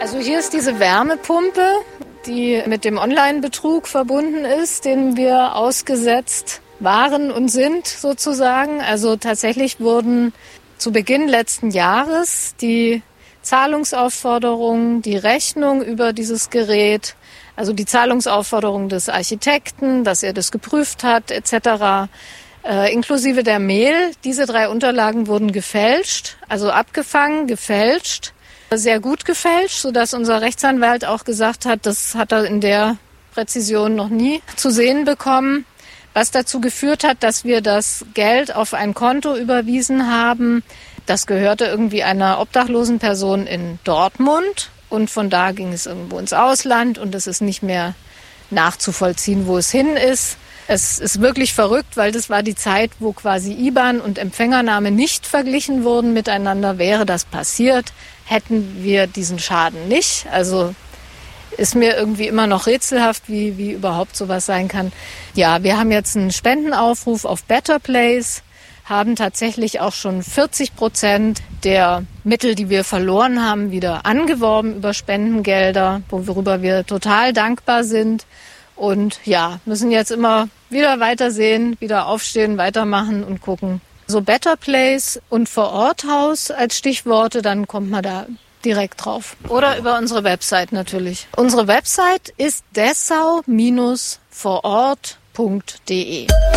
Also hier ist diese Wärmepumpe, die mit dem Online-Betrug verbunden ist, den wir ausgesetzt waren und sind sozusagen. Also tatsächlich wurden zu Beginn letzten Jahres die Zahlungsaufforderungen, die Rechnung über dieses Gerät, also die Zahlungsaufforderung des Architekten, dass er das geprüft hat etc., inklusive der Mail. Diese 3 Unterlagen wurden gefälscht, also abgefangen, gefälscht, sehr gut gefälscht, sodass unser Rechtsanwalt auch gesagt hat, das hat er in der Präzision noch nie zu sehen bekommen, was dazu geführt hat, dass wir das Geld auf ein Konto überwiesen haben. Das gehörte irgendwie einer obdachlosen Person in Dortmund und von da ging es irgendwo ins Ausland und es ist nicht mehr nachzuvollziehen, wo es hin ist. Es ist wirklich verrückt, weil das war die Zeit, wo quasi IBAN und Empfängername nicht verglichen wurden miteinander. Wäre das passiert, hätten wir diesen Schaden nicht. Also ist mir irgendwie immer noch rätselhaft, wie überhaupt sowas sein kann. Ja, wir haben jetzt einen Spendenaufruf auf Better Place, haben tatsächlich auch schon 40% der Mittel, die wir verloren haben, wieder angeworben über Spendengelder, worüber wir total dankbar sind. Und ja, müssen jetzt immer wieder weitersehen, wieder aufstehen, weitermachen und gucken. So Better Place und Vororthaus als Stichworte, dann kommt man da direkt drauf. Oder über unsere Website natürlich. Unsere Website ist dessau-vorort.de.